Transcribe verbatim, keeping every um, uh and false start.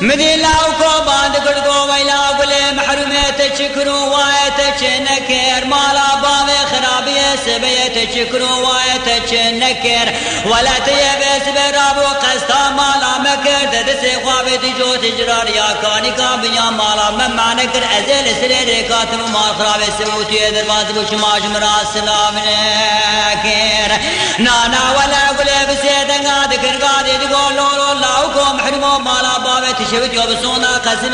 مدي لاوكو باند قلقو ويلا قلي محروميت شكرو وايت نكر مالا بابي خرابي سبيت شكرو وايت نكر ولا تيبس برابو قستا مالا مكر تدسي خوابي تجو تجرار يا كاني كابيا مالا مما نكر ازل سرير كاتم مال خرابي سبوتي درباز بشماش مراس سلام نكر نانا ولا قلي بسيدن قاد كر قاد تقول لولو لاوكو محرومو مالا بابي تشبت يوبسونا قسم